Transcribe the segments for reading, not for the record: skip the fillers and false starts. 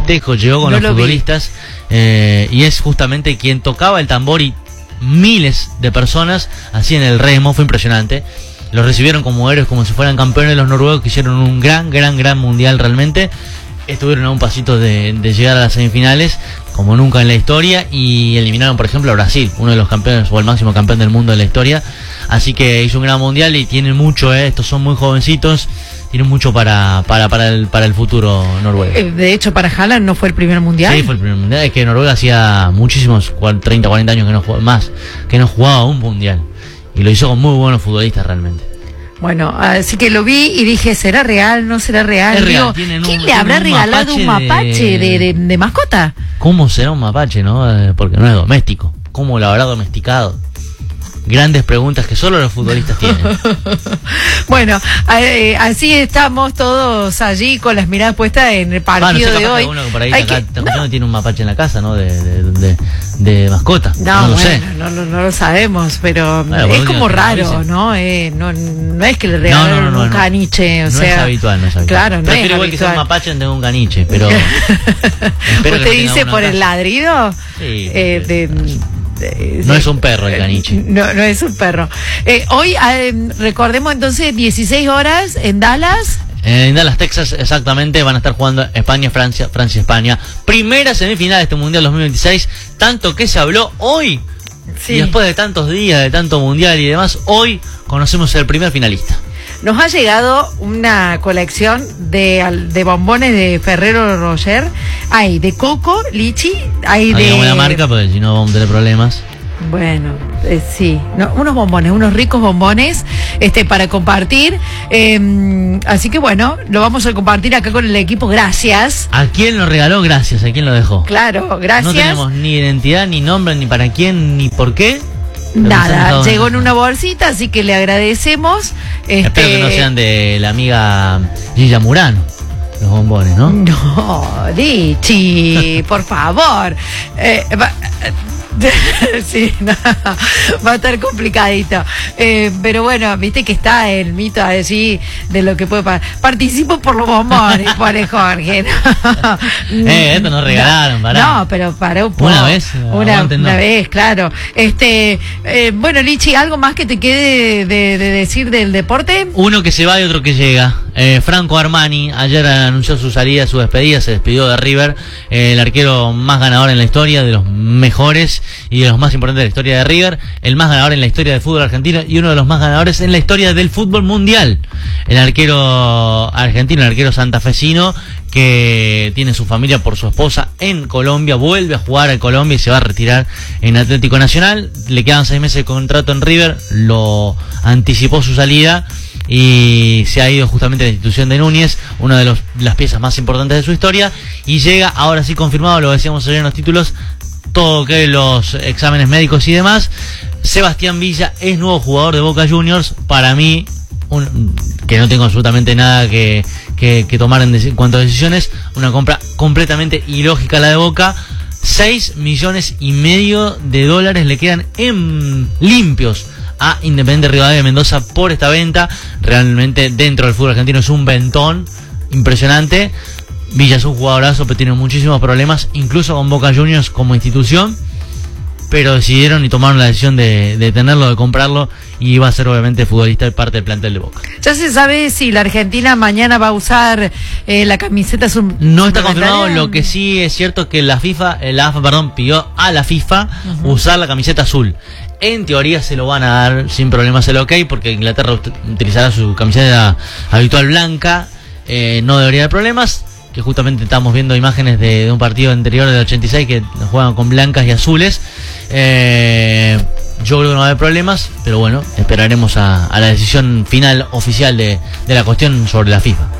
festejo, llegó con los futbolistas y es justamente quien tocaba el tambor y miles de personas hacían el remo, fue impresionante. Los recibieron como héroes, como si fueran campeones los noruegos, que hicieron un gran mundial realmente. Estuvieron a un pasito de llegar a las semifinales, como nunca en la historia, y eliminaron, por ejemplo, a Brasil, uno de los campeones o el máximo campeón del mundo de la historia. Así que hizo un gran mundial y tienen mucho, estos son muy jovencitos, tienen mucho para el futuro noruego. De hecho, para Haaland no fue el primer mundial. Sí, fue el primer mundial. Es que Noruega hacía muchísimos, 30, 40 años que no jugaba un mundial. Y lo hizo con muy buenos futbolistas realmente. Bueno, así que lo vi y dije, ¿será real? ¿No será real? Es real. ¿Quién le habrá regalado un mapache de mascota? ¿Cómo será un mapache, no? Porque no es doméstico. ¿Cómo lo habrá domesticado? Grandes preguntas que solo los futbolistas tienen. Bueno, así estamos todos allí con las miradas puestas en el partido de hoy. Uno por ahí tiene un mapache en la casa, ¿no? De mascota. No lo sé. No lo sabemos, pero es como raro, ¿no? No es que le regalaron un caniche, o sea. No es habitual, no es habitual. Claro, prefiero igual que sea un mapache en un caniche, pero. ¿Usted dice por el ladrido? Sí. No es un perro el caniche. No es un perro. Hoy, recordemos entonces, 16 horas en Dallas. En Dallas, Texas, exactamente, van a estar jugando España, Francia, España. Primera semifinal de este Mundial 2026, tanto que se habló hoy. Sí. Y después de tantos días, de tanto Mundial y demás, hoy conocemos el primer finalista. Nos ha llegado una colección de bombones de Ferrero Rocher. Hay de coco, lichi, hay de... Digamos la marca, porque si no vamos a tener problemas. Bueno, sí, unos bombones, unos ricos bombones para compartir. Así que bueno, lo vamos a compartir acá con el equipo. Gracias. ¿A quién lo regaló? Gracias. ¿A quién lo dejó? Claro, gracias. No tenemos ni identidad, ni nombre, ni para quién, ni por qué. Nada, llegó en una bolsita, así que le agradecemos. Espero que no sean de la amiga Gilla Murano, los bombones, ¿no? No, Lichi, por favor. Sí, no, va a estar complicadito. Pero bueno, viste que está el mito allí de lo que puede pasar. Participo por los bombones, pone Jorge. No. Esto nos regalaron, pará. No, pero para un poco. Una vez. Una vez, claro. Bueno, Lichi, ¿algo más que te quede de decir del deporte? Uno que se va y otro que llega. Franco Armani ayer anunció su salida, su despedida, se despidió de River, el arquero más ganador en la historia, de los mejores y de los más importantes de la historia de River, el más ganador en la historia del fútbol argentino y uno de los más ganadores en la historia del fútbol mundial. El arquero argentino, el arquero santafesino, que tiene su familia por su esposa en Colombia, vuelve a jugar a Colombia y se va a retirar en Atlético Nacional. Le quedan 6 meses de contrato en River, lo anticipó su salida y se ha ido justamente a la institución de Núñez, una de las piezas más importantes de su historia, y llega, ahora sí confirmado, lo decíamos ayer en los títulos, todo que los exámenes médicos y demás. Sebastián Villa es nuevo jugador de Boca Juniors. Para mí, que no tengo absolutamente nada que tomar en cuanto a decisiones, una compra completamente ilógica la de Boca. 6,5 millones de dólares le quedan en limpios a Independiente Rivadavia de Mendoza por esta venta. Realmente dentro del fútbol argentino es un ventón impresionante. Villa es un jugadorazo, pero tiene muchísimos problemas, incluso con Boca Juniors como institución, pero decidieron y tomaron la decisión de tenerlo, de comprarlo, y va a ser obviamente futbolista de parte del plantel de Boca. ¿Ya se sabe si la Argentina mañana va a usar la camiseta No está confirmado. Lo que sí es cierto es que la AFA pidió a la FIFA usar la camiseta azul. En teoría se lo van a dar sin problemas el ok, porque Inglaterra utilizará su camiseta habitual blanca, no debería haber problemas. Que justamente estamos viendo imágenes de un partido anterior del 86 que juegan con blancas y azules. Yo creo que no va a haber problemas, pero bueno, esperaremos a la decisión final oficial de la cuestión sobre la FIFA.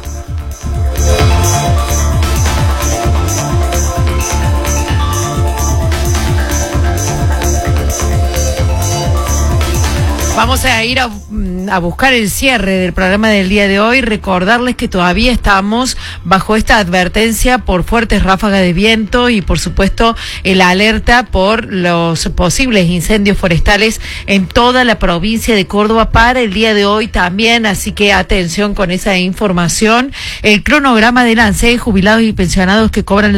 Vamos a ir a buscar el cierre del programa del día de hoy. Recordarles que todavía estamos bajo esta advertencia por fuertes ráfagas de viento y por supuesto la alerta por los posibles incendios forestales en toda la provincia de Córdoba para el día de hoy también, así que atención con esa información. El cronograma del ANSES, jubilados y pensionados que cobran